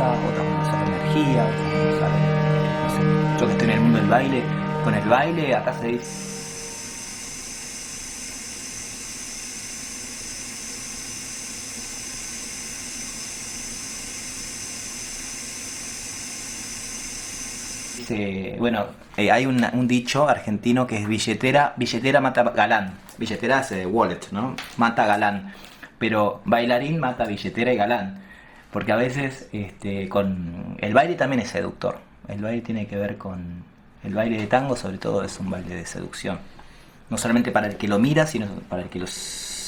fuerza, otras cuando sale energía, otras cuando sale, no sé, yo que estoy en el mundo del baile, con el baile acá se dice. Bueno, hay un dicho argentino que es billetera mata galán. Billetera es wallet, ¿no? Mata galán. Pero bailarín mata billetera y galán. Porque a veces con el baile también es seductor. El baile tiene que ver con... El baile de tango sobre todo es un baile de seducción. No solamente para el que lo mira, sino para el que